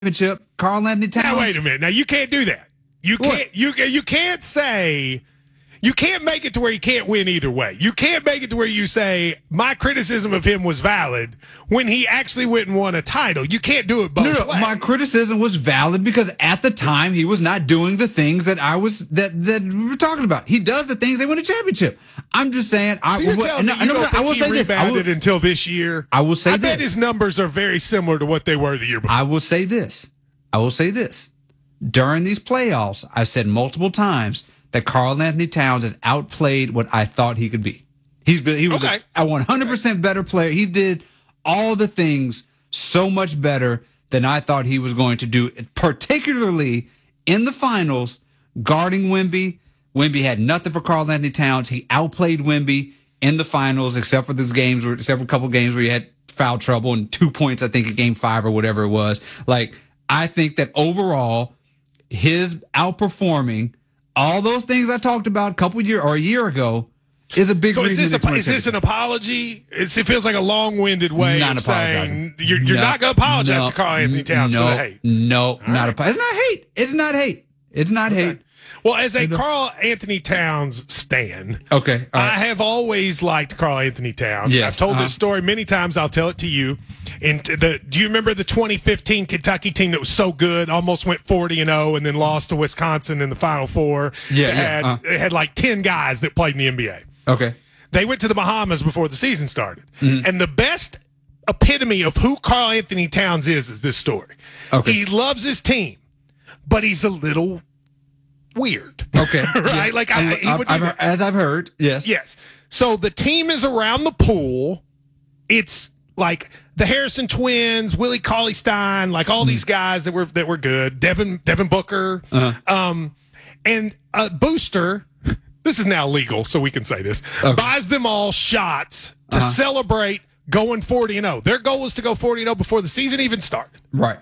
championship. Karl Anthony Towns. Now wait a minute. Now you can't do that. You can't. You can't say. You can't make it to where he can't win either way. You can't make it to where you say my criticism of him was valid when he actually went and won a title. You can't do it both ways. My criticism was valid because at the time he was not doing the things that we were talking about. He does the things they win a championship. I'm just saying. I will say this. Until this year. I will say I this. bet his numbers are very similar to what they were the year before. I will say this. During these playoffs, I've said multiple times that Karl Anthony Towns has outplayed what I thought he could be. He was a 100% better player. He did all the things so much better than I thought he was going to do, particularly in the finals, guarding Wemby. Wemby had nothing for Karl Anthony Towns. He outplayed Wemby in the finals, except for a couple games where he had foul trouble and 2 points, I think, in game 5 or whatever it was. Like, I think that overall, his outperforming all those things I talked about a year ago is a big reason. So is this an apology? It feels like a long-winded way of saying you're not going to apologize to Karl Anthony Towns for the hate. It's not hate. It's not hate. Well, as a Karl Anthony Towns stan, okay, I have always liked Karl Anthony Towns. Yes, I've told this story many times. I'll tell it to you. Do you remember the 2015 Kentucky team that was so good, almost went 40-0, and then lost to Wisconsin in the Final Four? It had like 10 guys that played in the NBA. Okay, they went to the Bahamas before the season started, and the best epitome of who Karl Anthony Towns is this story. Okay, he loves his team, but he's a little weird. Okay. Right? Yeah. Like as I've heard, yes. Yes. So the team is around the pool. It's like the Harrison twins, Willie Cauley-Stein, like all these guys that were good. Devin Booker. And a booster, this is now legal, so we can say this, buys them all shots to celebrate going 40-0. Their goal was to go 40-0 before the season even started. Right.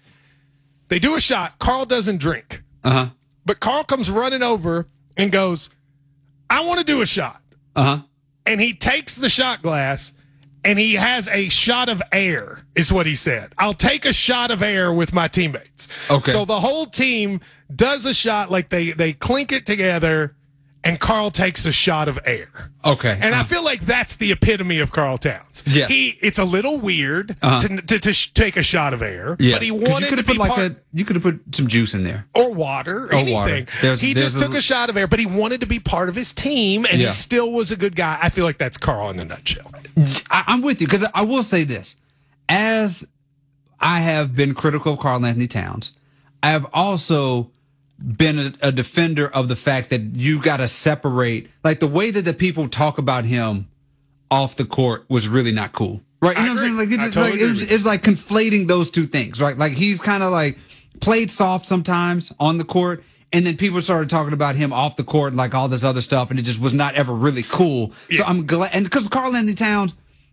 They do a shot. Karl doesn't drink. But Karl comes running over and goes, I want to do a shot. And he takes the shot glass and he has a shot of air, is what he said. I'll take a shot of air with my teammates. Okay. So the whole team does a shot, like they clink it together, and Karl takes a shot of air. Okay. And I feel like that's the epitome of Karl Towns. Yes. It's a little weird to take a shot of air, but he wanted to be you could have put some juice in there. Or water, or anything. He just took a shot of air, but he wanted to be part of his team, and he still was a good guy. I feel like that's Karl in a nutshell. I'm with you, because I will say this. As I have been critical of Karl Anthony Towns, I have also been a defender of the fact that you got to separate, like the way that the people talk about him off the court was really not cool, right? You know what I'm saying? Like it's like conflating those two things, right? Like he's kind of like played soft sometimes on the court, and then people started talking about him off the court, like all this other stuff, and it just was not ever really cool. Yeah. So I'm glad, and because Karl Anthony Towns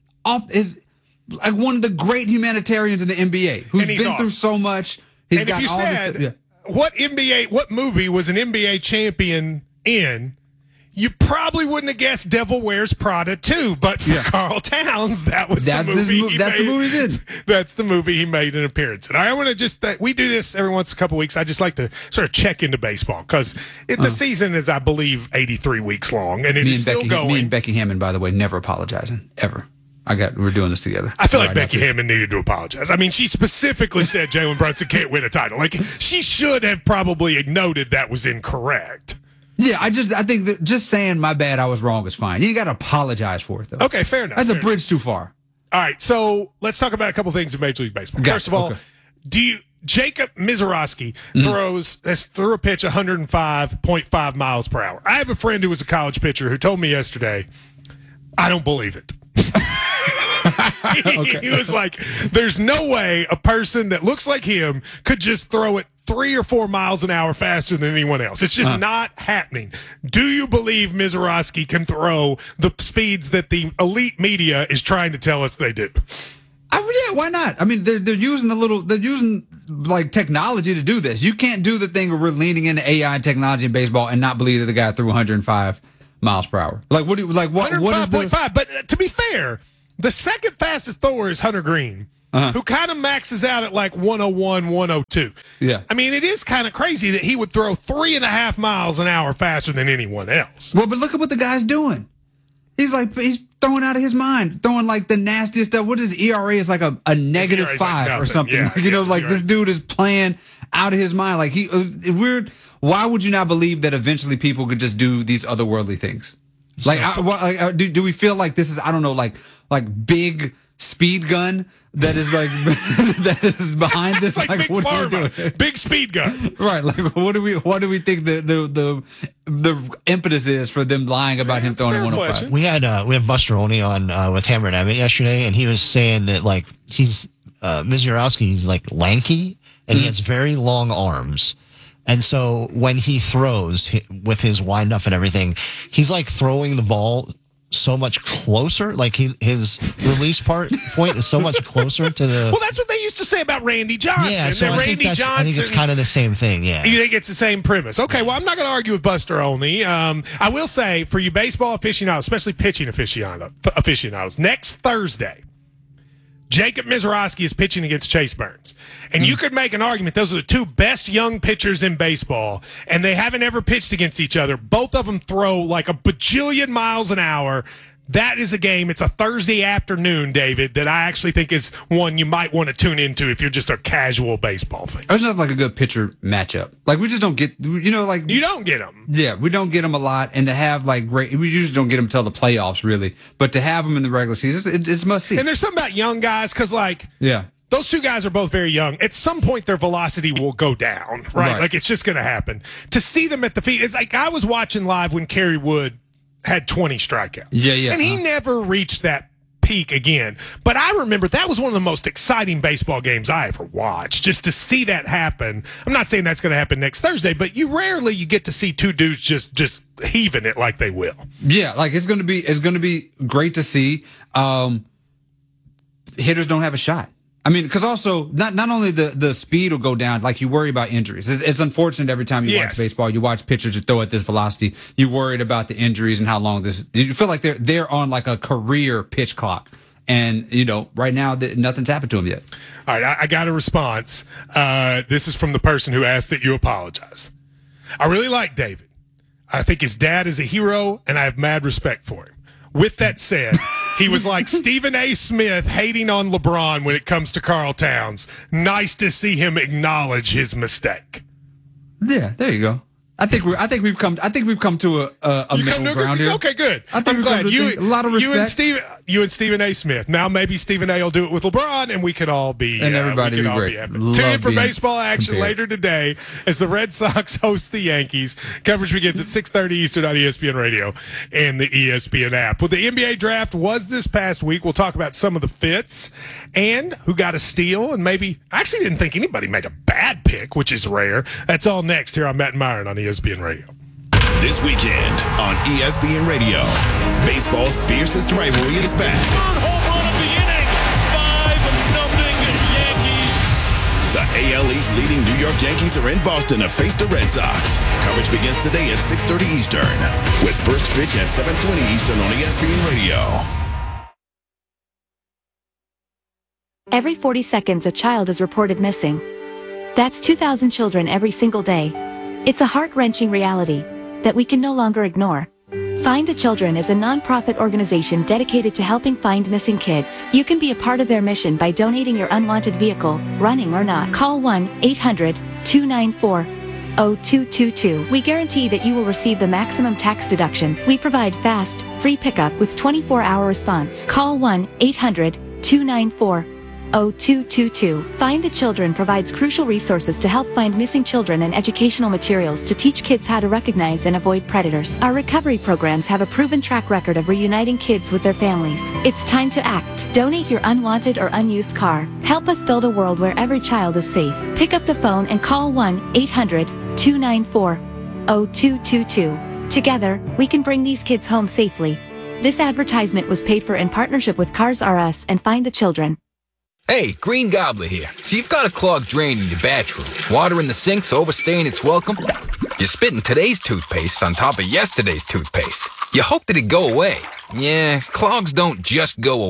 is like one of the great humanitarians in the NBA, who's been through so much. He's got all this stuff. What movie was an NBA champion in? You probably wouldn't have guessed Devil Wears Prada 2, but for Karl Towns, that's the movie he did. That's the movie he made an appearance in. I want to we do this every once in a couple weeks. I just like to sort of check into baseball because the season is, I believe, 83 weeks long, and it is still going. Me and Becky Hammond, by the way, never apologizing, ever. We're doing this together. I feel like Becky Hammond needed to apologize. I mean, she specifically said Jalen Brunson can't win a title. Like, she should have probably noted that was incorrect. Yeah, I think that just saying my bad, I was wrong is fine. You got to apologize for it, though. Okay, fair enough. That's a bridge too far. All right, so let's talk about a couple things in Major League Baseball. First of all, Jacob Misiorowski threw a pitch 105.5 miles per hour. I have a friend who was a college pitcher who told me yesterday, I don't believe it. He was like, there's no way a person that looks like him could just throw it 3 or 4 miles an hour faster than anyone else. It's just not happening. Do you believe Misiorowski can throw the speeds that the elite media is trying to tell us they do? Yeah, why not? I mean, they're using like technology to do this. You can't do the thing where we're leaning into AI and technology in baseball and not believe that the guy threw 105 miles per hour. Like what is 105.5? But to be fair, the second fastest thrower is Hunter Green who kind of maxes out at like 101, 102. Yeah. I mean, it is kind of crazy that he would throw 3.5 miles an hour faster than anyone else. Well, but look at what the guy's doing. He's throwing out of his mind, throwing like the nastiest stuff. What is ERA? Is like a -5 like or something. Yeah, this dude is playing out of his mind. Like why would you not believe that eventually people could just do these otherworldly things? Like, do we feel like this is, I don't know, like big speed gun that is like that is behind this? Like big what are we pharma, doing? big speed gun. Right. Like, what do we think the impetus is for them lying about him throwing 105? We had Buster Olney on with Hammer and Emmett yesterday, and he was saying that like he's Mizurowski, he's like lanky and he has very long arms. And so when he throws with his wind up and everything, he's like throwing the ball so much closer. Like his release point is so much closer to the. Well, that's what they used to say about Randy Johnson. Yeah, so I think it's kind of the same thing. Yeah, you think it's the same premise? Okay, well, I'm not going to argue with Buster Olney. I will say for you baseball aficionados, especially pitching aficionados, next Thursday, Jacob Mizurowski is pitching against Chase Burns. And you could make an argument those are the two best young pitchers in baseball, and they haven't ever pitched against each other. Both of them throw like a bajillion miles an hour. That is a game. It's a Thursday afternoon, David, that I actually think is one you might want to tune into if you're just a casual baseball fan. It's not like a good pitcher matchup. Like, we just don't get, you don't get them. Yeah, we don't get them a lot. And to have like we usually don't get them till the playoffs, really. But to have them in the regular season, it's must see. And there's something about young guys because, yeah. Those two guys are both very young. At some point, their velocity will go down, right? Like, it's just going to happen. To see them at the feet, it's like I was watching live when Kerry Wood had 20 strikeouts. Yeah. And he never reached that peak again. But I remember that was one of the most exciting baseball games I ever watched. Just to see that happen. I'm not saying that's going to happen next Thursday, but you get to see two dudes just heaving it like they will. Yeah, like it's going to be great to see. Hitters don't have a shot. I mean, because also not only the speed will go down, like you worry about injuries. It's unfortunate every time you watch baseball, you watch pitchers who throw at this velocity. You worried about the injuries and how long this. You feel like they're on like a career pitch clock, and right now nothing's happened to them yet. All right, I got a response. This is from the person who asked that you apologize. I really like David. I think his dad is a hero, and I have mad respect for him. With that said, he was like Stephen A. Smith hating on LeBron when it comes to Karl Towns. Nice to see him acknowledge his mistake. Yeah, there you go. I think we've come to a middle ground here. Okay, good. I'm glad. A lot of respect. You and Stephen A. Smith. Now maybe Stephen A. will do it with LeBron, and we can all be everybody be great. Tune in for baseball action later today as the Red Sox host the Yankees. Coverage begins at 6:30 Eastern on ESPN Radio and the ESPN app. Well, the NBA draft was this past week. We'll talk about some of the fits and who got a steal, and maybe I actually didn't think anybody made a bad pick, which is rare. That's all next here on Matt and Myron on ESPN Radio. This weekend on ESPN Radio, baseball's fiercest rivalry is back. Third home run of the inning, 5-0 Yankees. The AL East leading New York Yankees are in Boston to face the Red Sox. Coverage begins today at 6:30 Eastern, with first pitch at 7:20 Eastern on ESPN Radio. Every 40 seconds, a child is reported missing. That's 2,000 children every single day. It's a heart-wrenching reality that we can no longer ignore. Find the Children is a non-profit organization dedicated to helping find missing kids. You can be a part of their mission by donating your unwanted vehicle, running or not. Call 1-800-294-0222. We guarantee that you will receive the maximum tax deduction. We provide fast, free pickup with 24-hour response. Call 1-800-294-0222. Find the Children provides crucial resources to help find missing children and educational materials to teach kids how to recognize and avoid predators. Our recovery programs have a proven track record of reuniting kids with their families. It's time to act. Donate your unwanted or unused car. Help us build a world where every child is safe. Pick up the phone and call 1-800-294-0222. Together, we can bring these kids home safely. This advertisement was paid for in partnership with Cars R Us and Find the Children. Hey, Green Gobbler here. So you've got a clogged drain in your bathroom. Water in the sink's overstaying its welcome. You're spitting today's toothpaste on top of yesterday's toothpaste. You hope that it'd go away. Yeah, clogs don't just go away.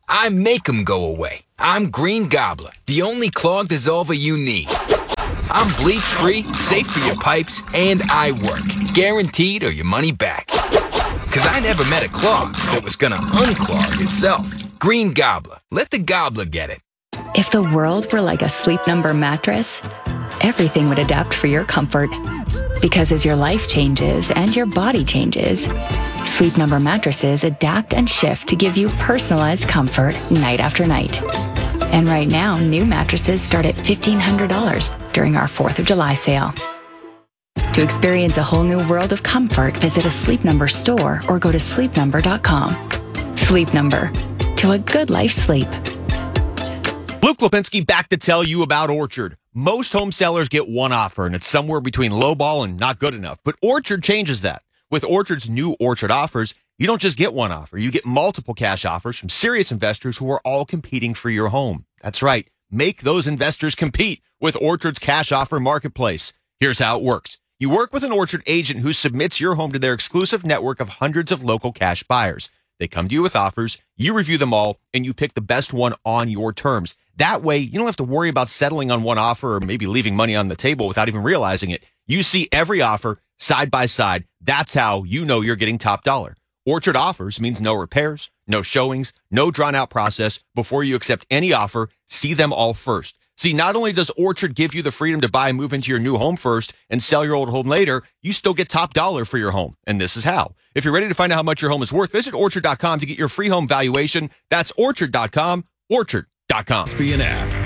I make them go away. I'm Green Gobbler, the only clog dissolver you need. I'm bleach-free, safe for your pipes, and I work. Guaranteed or your money back. Because I never met a clog that was going to unclog itself. Green Gobbler. Let the gobbler get it. If the world were like a Sleep Number mattress, everything would adapt for your comfort. Because as your life changes and your body changes, Sleep Number mattresses adapt and shift to give you personalized comfort night after night. And right now, new mattresses start at $1,500 during our 4th of July sale. To experience a whole new world of comfort, visit a Sleep Number store or go to sleepnumber.com. Sleep Number. To a good life's sleep. Luke Lipinski back to tell you about Orchard. Most home sellers get one offer, and it's somewhere between lowball and not good enough. But Orchard changes that. With Orchard's new Orchard offers, you don't just get one offer. You get multiple cash offers from serious investors who are all competing for your home. That's right. Make those investors compete with Orchard's cash offer marketplace. Here's how it works. You work with an Orchard agent who submits your home to their exclusive network of hundreds of local cash buyers. They come to you with offers, you review them all, and you pick the best one on your terms. That way, you don't have to worry about settling on one offer or maybe leaving money on the table without even realizing it. You see every offer side by side. That's how you know you're getting top dollar. Orchard offers means no repairs, no showings, no drawn-out process. Before you accept any offer, see them all first. See, not only does Orchard give you the freedom to buy and move into your new home first and sell your old home later, you still get top dollar for your home. And this is how. If you're ready to find out how much your home is worth, visit Orchard.com to get your free home valuation. That's Orchard.com, Orchard.com. ESPN app.